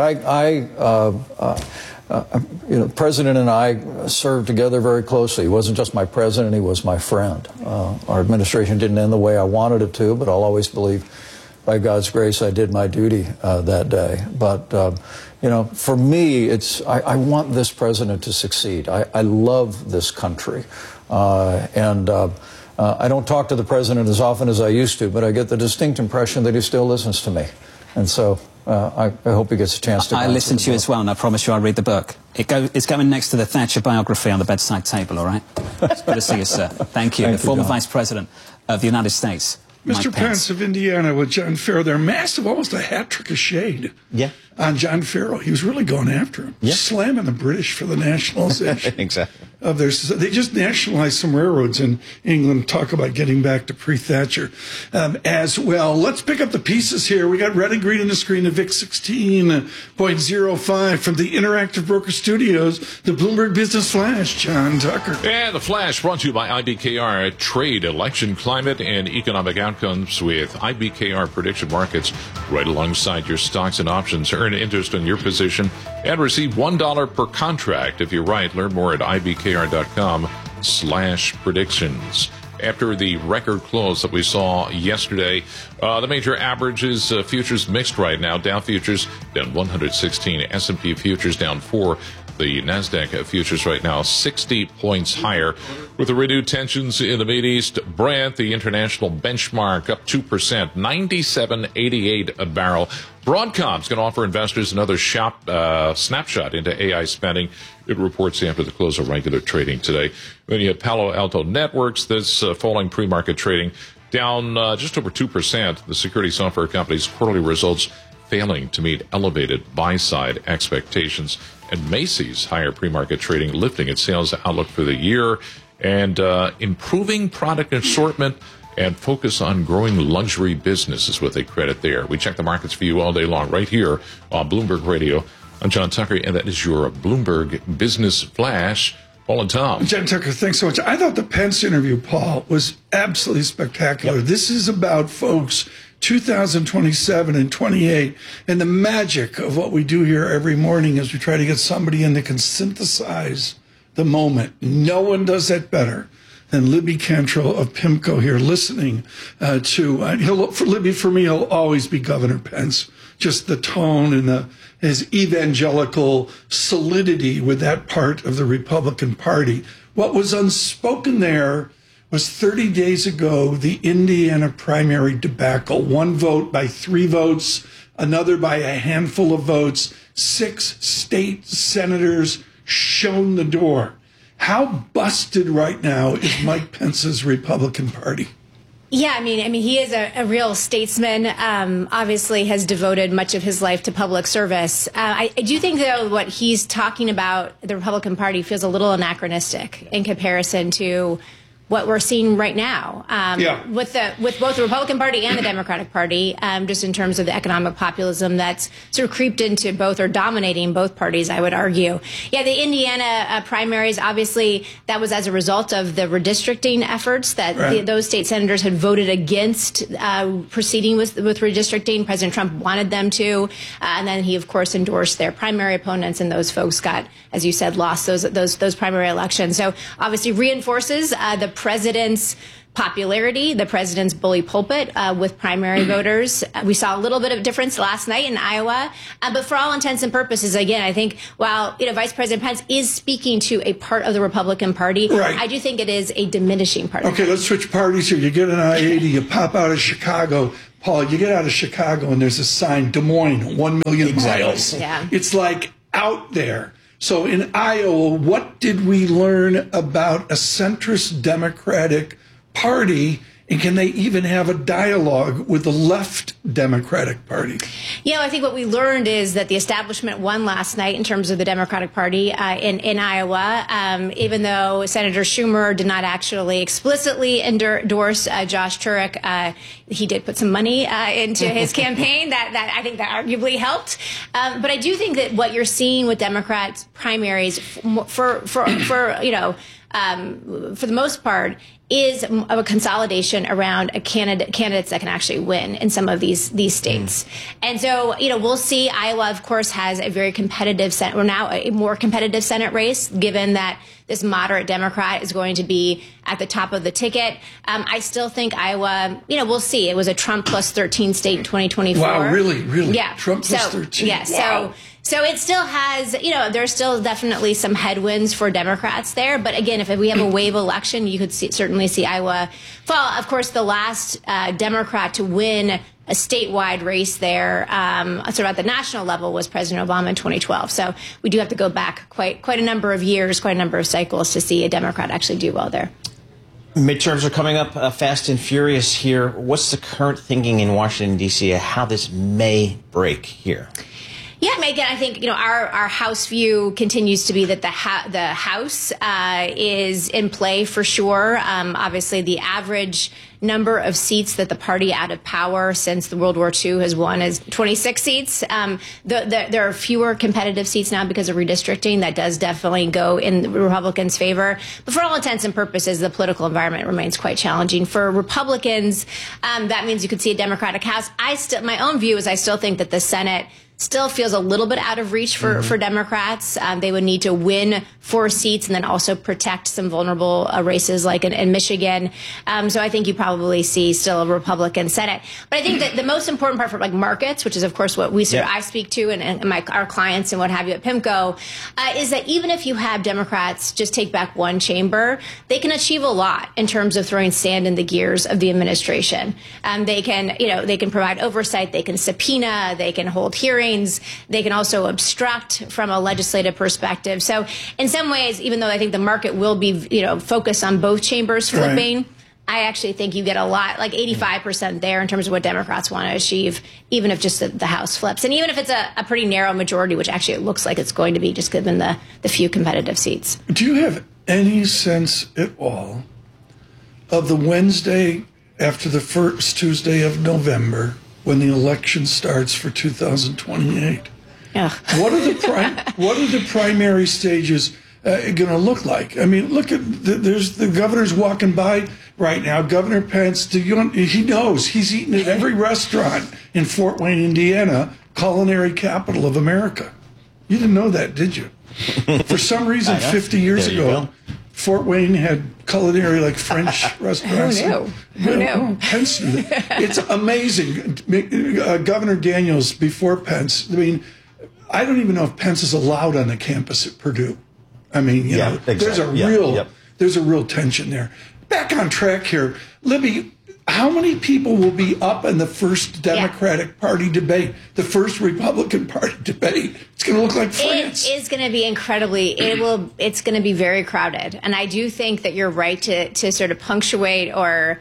the president and I served together very closely. He wasn't just my president, he was my friend. Our administration didn't end the way I wanted it to, but I'll always believe, by God's grace, I did my duty that day. But, for me, I want this president to succeed. I love this country. I don't talk to the president as often as I used to, but I get the distinct impression that he still listens to me. And so I hope he gets a chance to. I listen to you as well, and I promise you I'll read the book. It's going next to the Thatcher biography on the bedside table, all right? It's good to see you, sir. Thank you. The former Vice President of the United States, Mr. Pence of Indiana with John Farrell. They're massive, almost a hat trick of shade. Yeah. On John Farrell. He was really going after him. Yeah. Slamming the British for the nationalization. Exactly. They just nationalized some railroads in England. Talk about getting back to pre-Thatcher as well. Let's pick up the pieces here. We got red and green on the screen of VIX 16.05 from the Interactive Broker Studios, the Bloomberg Business Flash. John Tucker. And the Flash brought to you by IBKR. Trade, election, climate, and economic outcomes with IBKR prediction markets right alongside your stocks and options. Earn interest in your position and receive $1 per contract if you're right. Learn more at ibkr.com/predictions. After the record close that we saw yesterday, the major averages, futures mixed right now. Dow futures down 116, S&P futures down 4. The NASDAQ futures right now 60 points higher. With the renewed tensions in the Mideast, Brent, the international benchmark, up 2%, 97.88 a barrel. Broadcom's going to offer investors another snapshot into AI spending. It reports after the close of regular trading today. Then you have Palo Alto Networks, this falling pre-market trading, down just over 2%. The security software company's quarterly results failing to meet elevated buy-side expectations. And Macy's higher pre-market trading, lifting its sales outlook for the year and improving product assortment and focus on growing luxury business is what they credit there. We check the markets for you all day long right here on Bloomberg Radio. I'm John Tucker, and that is your Bloomberg Business Flash. Paul and Tom. John Tucker, thanks so much. I thought the Pence interview, Paul, was absolutely spectacular. Yep. This is about, folks, 2027 and 28, and the magic of what we do here every morning is we try to get somebody in that can synthesize the moment. No one does that better than Libby Cantrell of PIMCO here listening Libby, for me, he'll always be Governor Pence. Just the tone and his evangelical solidity with that part of the Republican Party. What was unspoken there was 30 days ago, the Indiana primary debacle. One vote by 3 votes, another by a handful of votes, 6 state senators shown the door. How busted right now is Mike Pence's Republican Party? Yeah, I mean, he is a real statesman. Obviously, has devoted much of his life to public service. I do think, though, what he's talking about, the Republican Party, feels a little anachronistic in comparison to what we're seeing right now with both the Republican Party and the Democratic Party, just in terms of the economic populism that's sort of creeped into both or dominating both parties, I would argue. Yeah, the Indiana primaries, obviously, that was as a result of the redistricting efforts that those state senators had voted against proceeding with redistricting. President Trump wanted them to, and then he, of course, endorsed their primary opponents, and those folks got, as you said, lost those primary elections. So obviously reinforces the president's popularity, the president's bully pulpit with primary voters. We saw a little bit of difference last night in Iowa, but for all intents and purposes, again, I think while Vice President Pence is speaking to a part of the Republican Party, I do think it is a diminishing part. Okay, let's switch parties here. You get an I-80, you pop out of Chicago. Paul, you get out of Chicago and there's a sign, Des Moines, 1 million miles. Yeah. It's like out there. So in Iowa, what did we learn about a centrist Democratic Party, and can they even have a dialogue with the left Democratic Party? I think what we learned is that the establishment won last night in terms of the Democratic Party in Iowa, even though Senator Schumer did not actually explicitly endorse Josh Turek. He did put some money into his campaign that I think that arguably helped. But I do think that what you're seeing with Democrats primaries for the most part is a consolidation around candidates that can actually win in some of these states. And so, we'll see. Iowa, of course, has a very competitive Senate, or now a more competitive Senate race, given that this moderate Democrat is going to be at the top of the ticket. I still think Iowa, we'll see. It was a Trump plus 13 state in 2024. Wow, really? Yeah. Trump plus 13? Yeah, wow. So it still has, there's still definitely some headwinds for Democrats there. But again, if we have a wave election, you could certainly see Iowa fall. Of course, the last Democrat to win a statewide race there, sort of at the national level, was President Obama in 2012. So we do have to go back quite a number of years, quite a number of cycles to see a Democrat actually do well there. Midterms are coming up fast and furious here. What's the current thinking in Washington, D.C., how this may break here? Yeah, Megan, I think, our House view continues to be that the House is in play for sure. Obviously, the average number of seats that the party out of power since the World War II has won is 26 seats. There are fewer competitive seats now because of redistricting. That does definitely go in the Republicans' favor. But for all intents and purposes, the political environment remains quite challenging. For Republicans, that means you could see a Democratic House. My own view is I still think that the Senate still feels a little bit out of reach for Democrats. They would need to win 4 seats and then also protect some vulnerable races like in Michigan. So I think you probably see still a Republican Senate. But I think that the most important part for markets, which is of course what I speak to and our clients and what have you at PIMCO, is that even if you have Democrats just take back one chamber, they can achieve a lot in terms of throwing sand in the gears of the administration. They can provide oversight, they can subpoena, they can hold hearings. They can also obstruct from a legislative perspective. So in some ways, even though I think the market will be, focused on both chambers flipping, I actually think you get a lot, like 85% there in terms of what Democrats want to achieve, even if just the House flips. And even if it's a pretty narrow majority, which actually it looks like it's going to be just given the few competitive seats. Do you have any sense at all of the Wednesday after the first Tuesday of November, when the election starts for 2028? What are the primary stages going to look like? I mean, look at there's the governor's walking by right now. Governor Pence, he knows he's eaten at every restaurant in Fort Wayne, Indiana, culinary capital of America. You didn't know that, did you? For some reason, 50 years ago, Fort Wayne had culinary like French restaurants. Who knew? Pence knew that. It's amazing. Governor Daniels before Pence. I mean, I don't even know if Pence is allowed on the campus at Purdue. I mean, you know, exactly. there's a real tension there. Back on track here, Libby. How many people will be up in the first Democratic Party debate, the first Republican Party debate? It's going to look like France. It is going to be it's going to be very crowded. And I do think that you're right to sort of punctuate or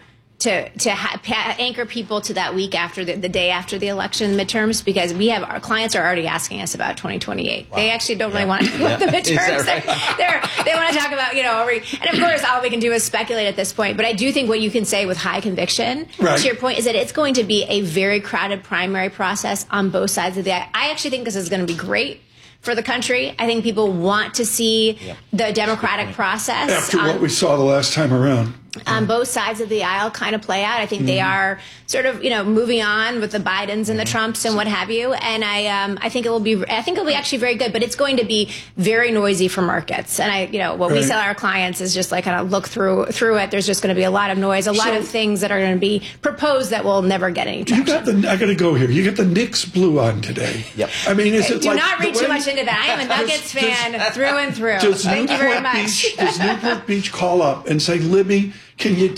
to anchor people to that week after the day after the election midterms, because our clients are already asking us about 2028. Wow. They actually don't really want to talk about the midterms. They want to talk about, and of course all we can do is speculate at this point. But I do think what you can say with high conviction, to your point, is that it's going to be a very crowded primary process on both sides of the aisle. I actually think this is going to be great for the country. I think people want to see the democratic process. After what we saw the last time around. On both sides of the aisle kind of play out. I think they are sort of, moving on with the Bidens and the Trumps and what have you. And I think it'll be actually very good, but it's going to be very noisy for markets. And what we tell our clients is just like kind of look through it. There's just going to be a lot of noise, a lot of things that are going to be proposed that will never get any traction. I got to go here. You got the Knicks blue on today. Yep. I mean, is it do not read too much into that. I am a Nuggets fan through and through. Thank you very much. Does Newport Beach call up and say, Libby, can you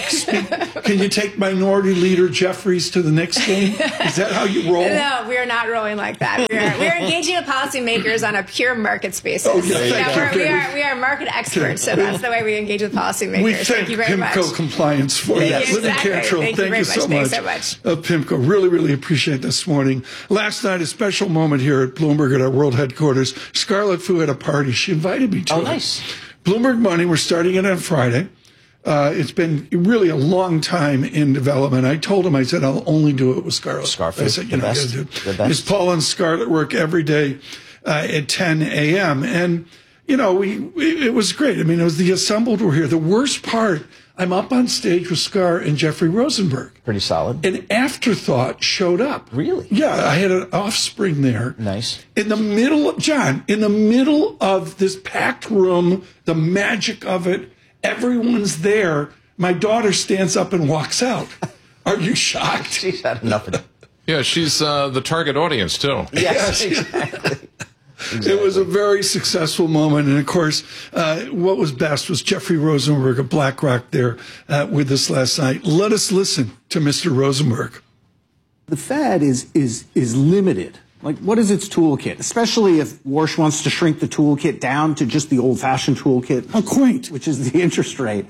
take Minority Leader Jeffries to the next game? Is that how you roll? No, we are not rolling like that. We are engaging with policymakers on a pure market basis. Oh, yeah, we are market experts, so that's the way we engage with policymakers. Thank you very much. PIMCO Compliance for that. Libby Cantrell, thank you so much. PIMCO, really, really appreciate this morning. Last night, a special moment here at Bloomberg at our world headquarters. Scarlett Fu had a party. She invited me to it. Oh, nice. Bloomberg Money, we're starting it on Friday. It's been really a long time in development. I told him, I said, I'll only do it with Scarlett. I said, you know, Ms. Paul and Scarlett work every day at 10 a.m. And, it was great. I mean, it was the assembled were here. The worst part, I'm up on stage with Scar and Jeffrey Rosenberg. Pretty solid. An afterthought showed up. Really? Yeah, I had an offspring there. Nice. In the middle of this packed room, the magic of it, everyone's there. My daughter stands up and walks out. Are you shocked? She's had enough of it. Yeah, she's the target audience, too. Yes, exactly. It was a very successful moment. And, of course, what was best was Jeffrey Rosenberg of BlackRock there with us last night. Let us listen to Mr. Rosenberg. The Fed is limited. Like, what is its toolkit? Especially if Warsh wants to shrink the toolkit down to just the old-fashioned toolkit. How quaint. Which is the interest rate.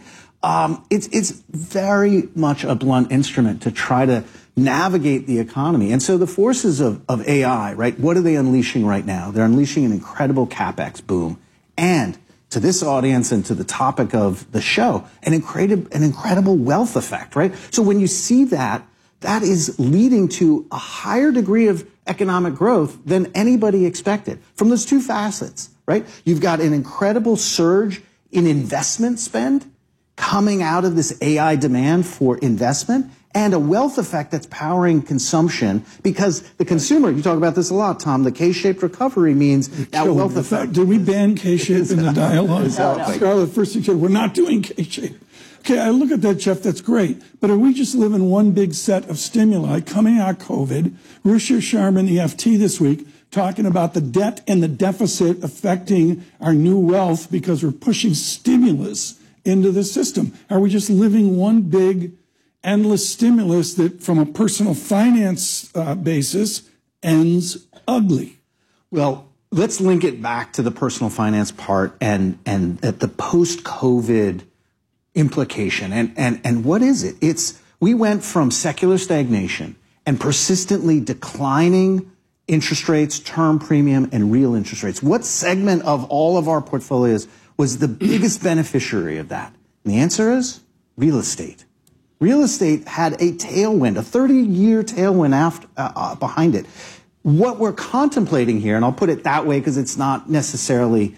It's very much a blunt instrument to try to navigate the economy. And so the forces of AI, right, what are they unleashing right now? They're unleashing an incredible CapEx boom. And to this audience and to the topic of the show, an incredible wealth effect, right? So when you see that, that is leading to a higher degree of economic growth than anybody expected from those two facets, right? You've got an incredible surge in investment spend coming out of this AI demand for investment and a wealth effect that's powering consumption because the consumer, you talk about this a lot, Tom, the K-shaped recovery means that wealth effect. Did we ban K-shaped in the dialogue? Exactly. Scarlett, first you said, we're not doing K-shaped. Okay, I look at that, Jeff, that's great. But are we just living one big set of stimuli coming out of COVID? Ruchir Sharma, the FT this week, talking about the debt and the deficit affecting our new wealth because we're pushing stimulus into the system. Are we just living one big endless stimulus that from a personal finance basis ends ugly? Well, let's link it back to the personal finance part and at the post-COVID implication. And what is it? We went from secular stagnation and persistently declining interest rates, term premium, and real interest rates. What segment of all of our portfolios was the biggest beneficiary of that? And the answer is real estate. Real estate had a tailwind, a 30-year tailwind behind it. What we're contemplating here, and I'll put it that way because it's not necessarily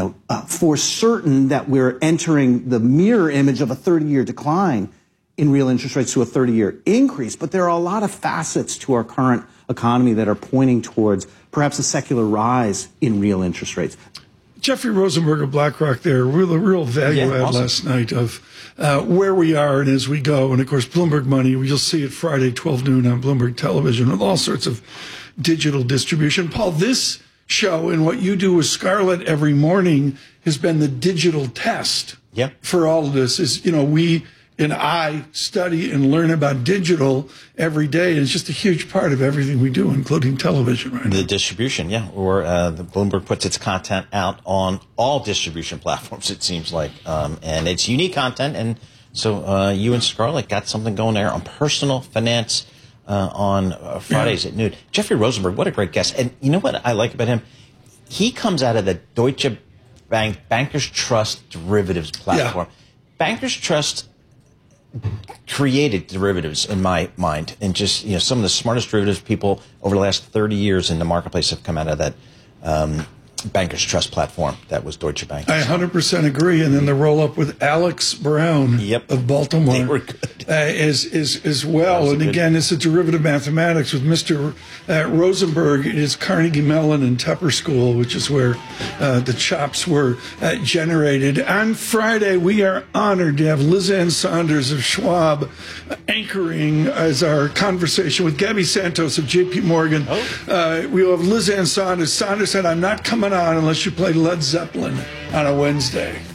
for certain that we're entering the mirror image of a 30-year decline in real interest rates to a 30-year increase, but there are a lot of facets to our current economy that are pointing towards perhaps a secular rise in real interest rates. Jeffrey Rosenberg of BlackRock there, real value add last night of where we are and as we go. And, of course, Bloomberg Money, you'll see it Friday, 12 noon on Bloomberg Television with all sorts of digital distribution. Paul, this show and what you do with Scarlett every morning has been the digital test for all of this. Is, we and I study and learn about digital every day, and it's just a huge part of everything we do, including television right now. The distribution, or the Bloomberg puts its content out on all distribution platforms, it seems like, and it's unique content, and so you and Scarlett got something going there on personal finance on Fridays at noon. Jeffrey Rosenberg, what a great guest. And you know what I like about him? He comes out of the Deutsche Bank Bankers Trust derivatives platform. Bankers Trust created derivatives in my mind, and just some of the smartest derivatives people over the last 30 years in the marketplace have come out of that Bankers Trust platform that was Deutsche Bank. I 100% agree. And then the roll up with Alex Brown of Baltimore they were good. As well. And again, it's a derivative mathematics with Mr. Rosenberg. It is Carnegie Mellon and Tepper School, which is where the chops were generated. On Friday, we are honored to have Liz Ann Saunders of Schwab anchoring as our conversation with Gabby Santos of JP Morgan. We will have Liz Ann Saunders. Saunders said, I'm not coming on unless you play Led Zeppelin on a Wednesday.